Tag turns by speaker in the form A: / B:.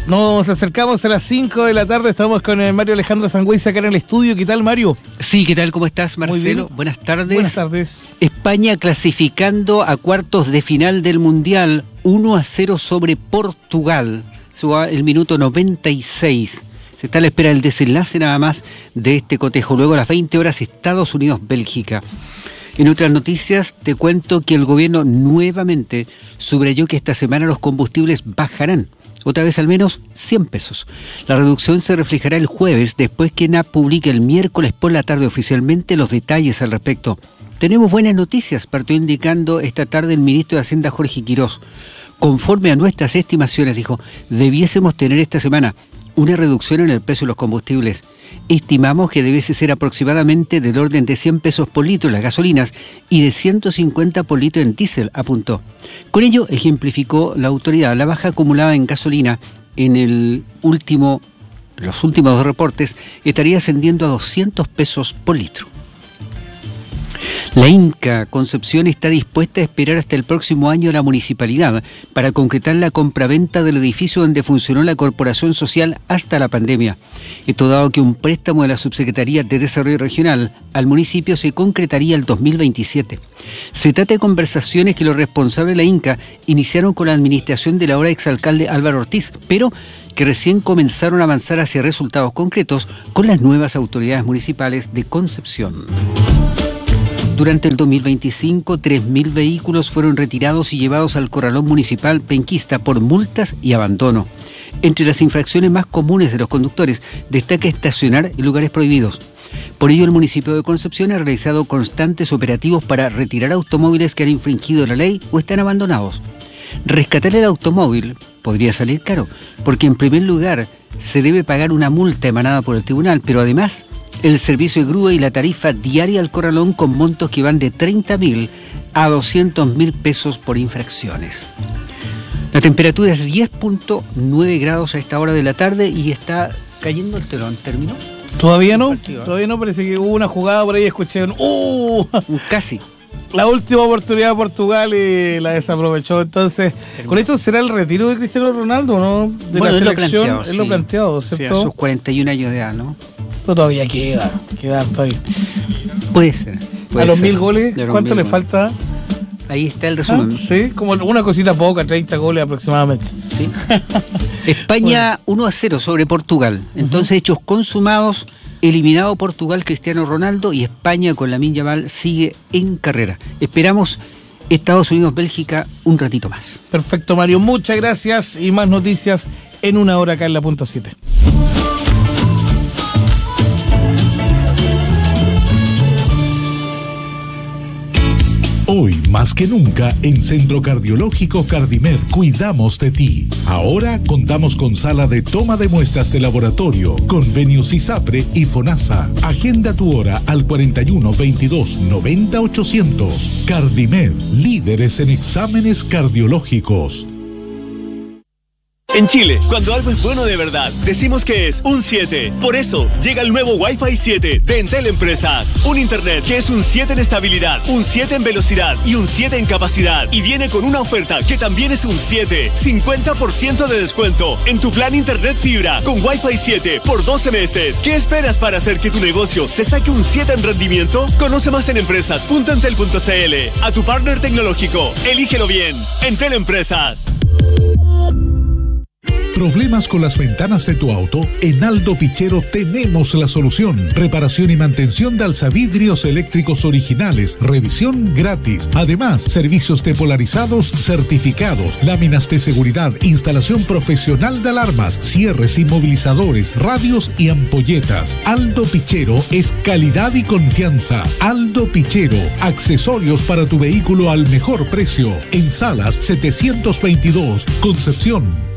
A: Nos acercamos a las 5 de la tarde, estamos con Mario Alejandro Sangüesa acá en el estudio. ¿Qué tal, Mario?
B: Sí, ¿qué tal? ¿Cómo estás, Marcelo?
A: Muy bien.
B: Buenas tardes.
A: Buenas tardes.
B: España clasificando a cuartos de final del Mundial, 1-0 sobre Portugal. Eso va el minuto 96. Se está a la espera del desenlace nada más de este cotejo. Luego a las 20 horas, Estados Unidos-Bélgica. En otras noticias, te cuento que el gobierno nuevamente subrayó que esta semana los combustibles bajarán. Otra vez al menos 100 pesos. La reducción se reflejará el jueves, después que ENAP publique el miércoles por la tarde oficialmente los detalles al respecto. Tenemos buenas noticias, partió indicando esta tarde el ministro de Hacienda Jorge Quirós. Conforme a nuestras estimaciones, dijo, debiésemos tener esta semana una reducción en el precio de los combustibles. Estimamos que debiese ser aproximadamente del orden de 100 pesos por litro en las gasolinas y de 150 por litro en diésel, apuntó. Con ello, ejemplificó la autoridad, la baja acumulada en gasolina en los últimos dos reportes estaría ascendiendo a 200 pesos por litro. La Inca Concepción está dispuesta a esperar hasta el próximo año a la municipalidad para concretar la compraventa del edificio donde funcionó la Corporación Social hasta la pandemia. Esto dado que un préstamo de la Subsecretaría de Desarrollo Regional al municipio se concretaría el 2027. Se trata de conversaciones que los responsables de la Inca iniciaron con la administración del ahora exalcalde Álvaro Ortiz, pero que recién comenzaron a avanzar hacia resultados concretos con las nuevas autoridades municipales de Concepción. Durante el 2025, 3.000 vehículos fueron retirados y llevados al corralón municipal penquista por multas y abandono. Entre las infracciones más comunes de los conductores destaca estacionar en lugares prohibidos. Por ello, el municipio de Concepción ha realizado constantes operativos para retirar automóviles que han infringido la ley o están abandonados. Rescatar el automóvil podría salir caro, porque en primer lugar se debe pagar una multa emanada por el tribunal, pero además el servicio de grúa y la tarifa diaria al corralón con montos que van de 30.000 a 200.000 pesos por infracciones. La temperatura es 10.9 grados a esta hora de la tarde y está cayendo el telón. ¿Terminó?
A: Todavía no, parece que hubo una jugada por ahí, escuché
B: casi.
A: La última oportunidad de Portugal y la desaprovechó. Entonces, ¿con esto será el retiro de Cristiano Ronaldo, no? De la selección, es lo planteado, ¿cierto?
B: Sí, a sus 41 años de edad, ¿no?
A: Pero todavía queda todavía.
B: Puede ser.
A: A los 1.000 goles, ¿cuánto le falta?
B: Ahí está el resumen.
A: Sí, como una cosita poca, 30 goles aproximadamente.
B: Sí. España 1-0 sobre Portugal. Entonces, hechos consumados. Eliminado Portugal, Cristiano Ronaldo, y España con Lamine Yamal sigue en carrera. Esperamos Estados Unidos, Bélgica un ratito más.
A: Perfecto, Mario. Muchas gracias y más noticias en una hora acá en la Punto 7.
C: Hoy, más que nunca, en Centro Cardiológico Cardimed cuidamos de ti. Ahora contamos con sala de toma de muestras de laboratorio, convenios ISAPRE y FONASA. Agenda tu hora al 41 22 90 800. Cardimed, líderes en exámenes cardiológicos.
D: En Chile, cuando algo es bueno de verdad, decimos que es un 7. Por eso, llega el nuevo Wi-Fi 7 de Entel Empresas. Un internet que es un 7 en estabilidad, un 7 en velocidad y un 7 en capacidad. Y viene con una oferta que también es un 7. 50% de descuento en tu plan internet fibra con Wi-Fi 7 por 12 meses. ¿Qué esperas para hacer que tu negocio se saque un 7 en rendimiento? Conoce más en empresas.entel.cl. A tu partner tecnológico, elígelo bien. Entel Empresas.
C: ¿Problemas con las ventanas de tu auto? En Aldo Pichero tenemos la solución. Reparación y mantención de alzavidrios eléctricos originales. Revisión gratis. Además, servicios de polarizados certificados. Láminas de seguridad. Instalación profesional de alarmas. Cierres, inmovilizadores, radios y ampolletas. Aldo Pichero es calidad y confianza. Aldo Pichero. Accesorios para tu vehículo al mejor precio. En Salas 722, Concepción.